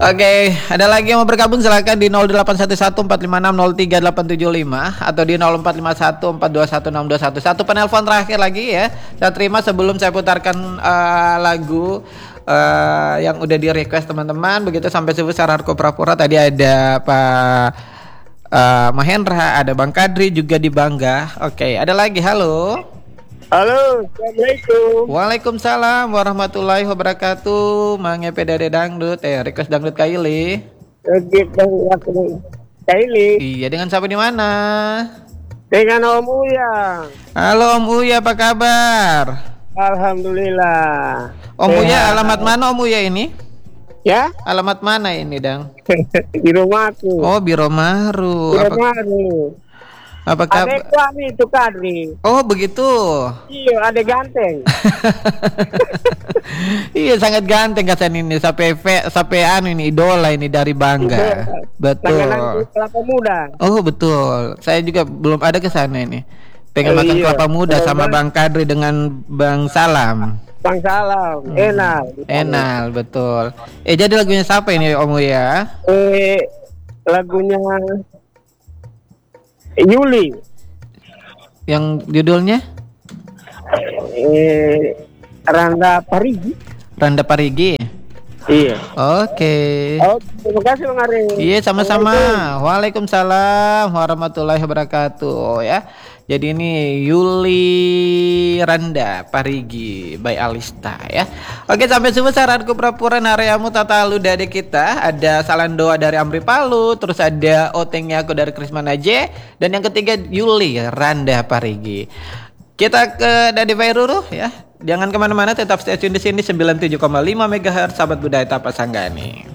Oke, ada lagi yang mau bergabung silakan di 081145603875 atau di 0451421621. Satu penelpon terakhir lagi ya. Saya terima sebelum saya putarkan lagu yang udah di request teman-teman. Begitu sampai subuh Sararko Prapura tadi ada Pak Mahendra, ada Bang Kadri juga di Bangga. Oke, ada lagi. Halo. Halo, assalamualaikum. Waalaikumsalam warahmatullahi wabarakatuh. Mang Epe Dede Dangdut, request dangdut Kaili. Kaili. Iya, dengan siapa di mana? Dengan Om Uya. Halo Om Uya, apa kabar? Alhamdulillah. Om Uya, alamat mana Om Uya ini? Ya? Alamat mana ini, Dang? Di rumahku. Oh, Biro Maru. Di rumahku. Apa kabar? Adek kami itu Kadri. Oh, begitu. Iya, adek ganteng. Iya, sangat ganteng katanya ini. Sampai anu ini idola ini dari Bangga. Betul. Langganan kelapa muda. Oh, betul. Saya juga belum ada ke sana ini. Pengen makan kelapa muda sama Bang Kadri dengan Bang Salam. Bang Salam, Enal, betul. Jadi lagunya siapa ini Om ya? Lagunya Yuli. Yang judulnya? Randa Parigi. Randa Parigi. Iya. Oke. Terima kasih Bang Ari. Iya, sama-sama. Waalaikumsalam warahmatullahi wabarakatuh ya. Jadi ini Yuli Randa Parigi by Alista ya. Oke, sampai subuh saranku perapuran areamu tata lu dari kita. Ada salam doa dari Amri Palu, terus ada otengnya aku dari Krisman Aje, dan yang ketiga Yuli Randa Parigi. Kita ke Dadi Fairuru ya. Jangan kemana-mana, tetap stay tune di sini 97,5 MHz sahabat budaya Tapasanggani.